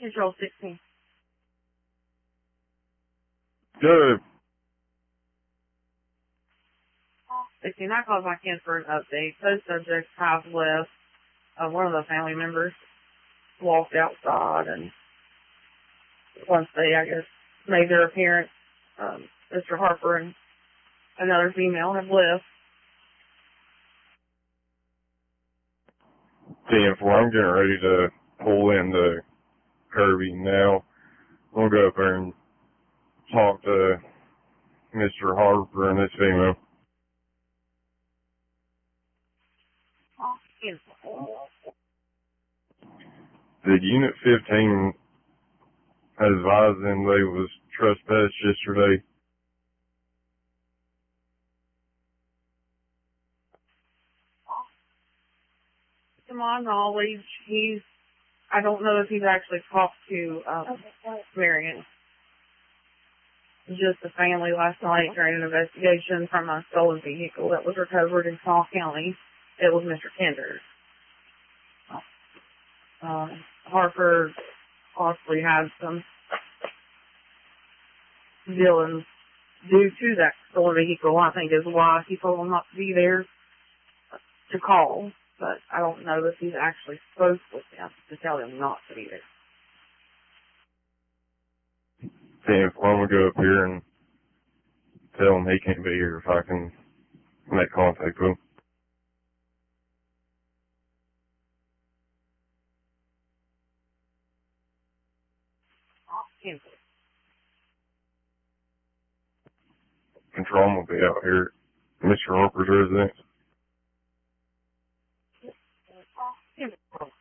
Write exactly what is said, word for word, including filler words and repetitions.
Control sixteen. Good. sixteen, I called back in for an update. Those subjects have left. Uh, one of the family members walked outside, and once they, I guess, made their appearance, um, Mister Harper and another female have left. ten four, I'm getting ready to pull into Kirby now. We'll go up there and talk to Mister Harper and this female. Did Unit fifteen advise them they was trespassed yesterday? To my knowledge, he's, I don't know if he's actually talked to um, Marion. Just the family last night during an investigation from a stolen vehicle that was recovered in Small County. It was Mister Kenders. Um, Harper possibly had some dealings due to that stolen vehicle, I think is why he told him not to be there to call. But I don't know if he's actually spoke with them to tell him not to be there. ten four, I'm going to go up here and tell him he can't be here if I can make contact with him. Control, I'm going to be out here at Mister Harper's residence.